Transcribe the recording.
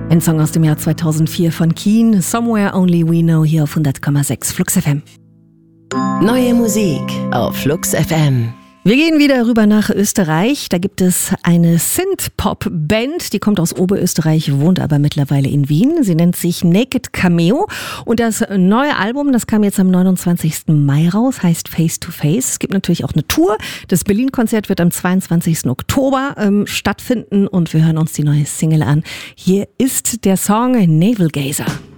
Ein Song aus dem Jahr 2004 von Keen, Somewhere Only We Know, hier auf 100,6 Flux FM. Neue Musik auf Flux FM. Wir gehen wieder rüber nach Österreich. Da gibt es eine Synth-Pop-Band, die kommt aus Oberösterreich, wohnt aber mittlerweile in Wien. Sie nennt sich Naked Cameo und das neue Album, das kam jetzt am 29. Mai raus, heißt Face to Face. Es gibt natürlich auch eine Tour. Das Berlin-Konzert wird am 22. Oktober stattfinden und wir hören uns die neue Single an. Hier ist der Song Navel Gazer.